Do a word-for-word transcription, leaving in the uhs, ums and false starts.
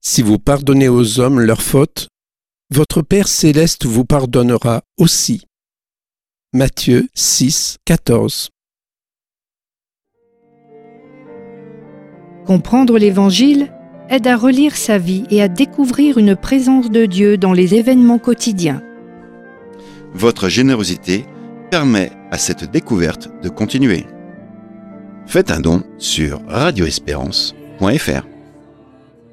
Si vous pardonnez aux hommes leurs fautes, votre Père céleste vous pardonnera aussi. Matthieu six, quatorze. Comprendre l'Évangile aide à relire sa vie et à découvrir une présence de Dieu dans les événements quotidiens. Votre générosité permet à cette découverte de continuer. Faites un don sur radio espérance point f r.